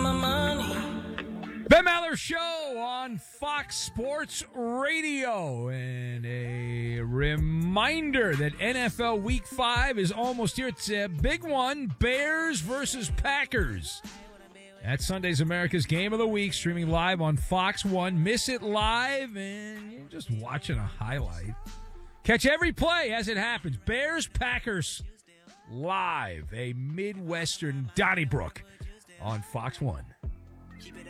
my money. Ben Maller Show on Fox Sports Radio. And a reminder that NFL Week 5 is almost here. It's a big one, Bears versus Packers. That's Sunday's America's Game of the Week, streaming live on Fox 1. Miss it live, and you're just watching a highlight. Catch every play as it happens. Bears, Packers, live. A Midwestern Donnybrook on Fox 1.